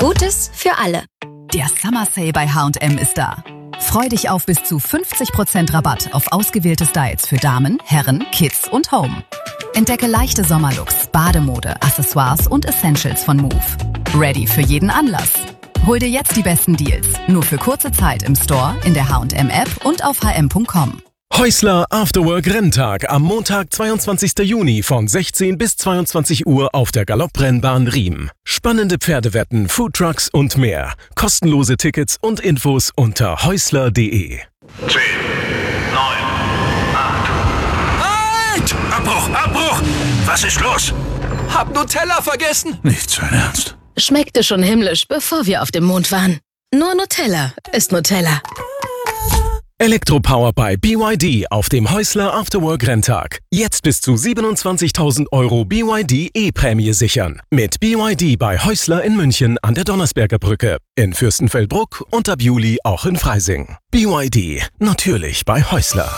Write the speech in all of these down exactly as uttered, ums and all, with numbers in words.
Gutes für alle. Der Summer Sale bei H und M ist da. Freu dich auf bis zu fünfzig Prozent Rabatt auf ausgewählte Styles für Damen, Herren, Kids und Home. Entdecke leichte Sommerlooks, Bademode, Accessoires und Essentials von Move. Ready für jeden Anlass. Hol dir jetzt die besten Deals. Nur für kurze Zeit im Store, in der H und M App und auf h m punkt com. Häusler Afterwork Renntag am Montag, zweiundzwanzigsten Juni von sechzehn bis zweiundzwanzig Uhr auf der Galopprennbahn Riem. Spannende Pferdewetten, Foodtrucks und mehr. Kostenlose Tickets und Infos unter häusler punkt de. zehn, neun, acht. Halt! Abbruch, Abbruch! Was ist los? Hab Nutella vergessen. Nicht sein Ernst. Schmeckte schon himmlisch, bevor wir auf dem Mond waren. Nur Nutella ist Nutella. Elektropower bei B Y D auf dem Häusler Afterwork Renntag. Jetzt bis zu siebenundzwanzigtausend Euro B Y D E-Prämie sichern. Mit B Y D bei Häusler in München an der Donnersberger Brücke, in Fürstenfeldbruck und ab Juli auch in Freising. B Y D, natürlich bei Häusler.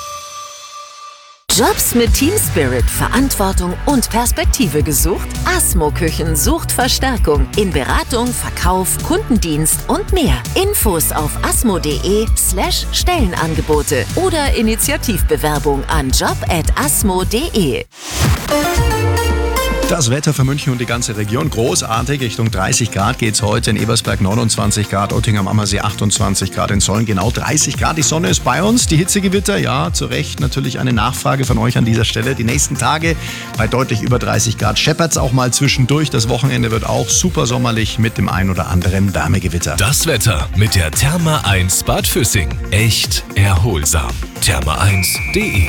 Jobs mit Team Spirit, Verantwortung und Perspektive gesucht? Asmo Küchen sucht Verstärkung in Beratung, Verkauf, Kundendienst und mehr. Infos auf asmo.de slash Stellenangebote oder Initiativbewerbung an job at asmo.de. Das Wetter für München und die ganze Region großartig. Richtung dreißig Grad geht's heute, in Ebersberg neunundzwanzig Grad, Otting am Ammersee achtundzwanzig Grad, in Solln genau dreißig Grad. Die Sonne ist bei uns, die Hitzegewitter, ja, zu Recht natürlich eine Nachfrage von euch an dieser Stelle. Die nächsten Tage bei deutlich über dreißig Grad scheppert's auch mal zwischendurch. Das Wochenende wird auch super sommerlich mit dem ein oder anderen Wärmegewitter. Das Wetter mit der Therma eins Bad Füssing. Echt erholsam. therma eins punkt de.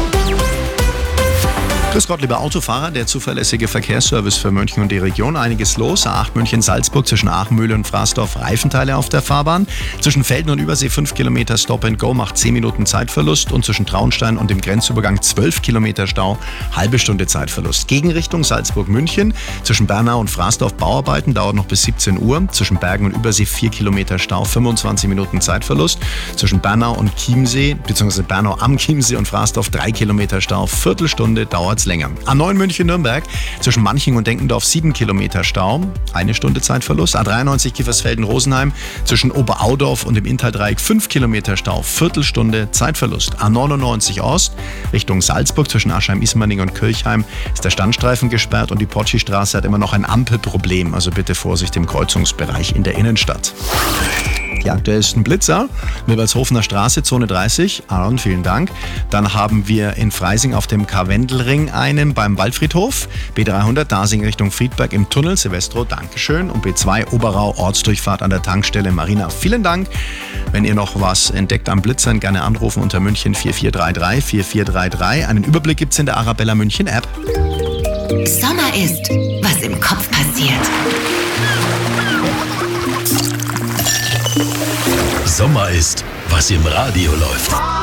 Grüß Gott, lieber Autofahrer, der zuverlässige Verkehrsservice für München und die Region. Einiges los. A acht München-Salzburg zwischen Aachenmühle und Fraßdorf Reifenteile auf der Fahrbahn. Zwischen Velden und Übersee fünf Kilometer Stop and Go macht zehn Minuten Zeitverlust. Und zwischen Traunstein und dem Grenzübergang zwölf Kilometer Stau, halbe Stunde Zeitverlust. Gegenrichtung Salzburg-München. Zwischen Bernau und Fraßdorf Bauarbeiten, dauert noch bis siebzehn Uhr. Zwischen Bergen und Übersee vier Kilometer Stau, fünfundzwanzig Minuten Zeitverlust. Zwischen Bernau und Chiemsee, beziehungsweise Bernau am Chiemsee und Fraßdorf drei Kilometer Stau, Viertelstunde dauert länger. A neun München-Nürnberg, zwischen Manching und Denkendorf sieben Kilometer Stau, eine Stunde Zeitverlust. A dreiundneunzig Kiefersfelden-Rosenheim, zwischen Oberaudorf und dem Inntal-Dreieck fünf Kilometer Stau, Viertelstunde Zeitverlust. A neunundneunzig Ost, Richtung Salzburg, zwischen Aschheim-Ismaning und Kirchheim ist der Standstreifen gesperrt und die Potschi-Straße hat immer noch ein Ampelproblem, also bitte Vorsicht im Kreuzungsbereich in der Innenstadt. Die aktuellsten Blitzer, Milbertshofener Straße, Zone dreißig, Aaron, vielen Dank. Dann haben wir in Freising auf dem Karwendelring einen beim Waldfriedhof, B dreihundert, Dasing Richtung Friedberg im Tunnel, Silvestro, Dankeschön. Und B zwei, Oberau, Ortsdurchfahrt an der Tankstelle Marina, vielen Dank. Wenn ihr noch was entdeckt am Blitzern, gerne anrufen unter München vier vier drei drei vier vier drei drei. Einen Überblick gibt's in der Arabella München App. Sommer ist, was im Kopf passiert. Sommer ist, was im Radio läuft.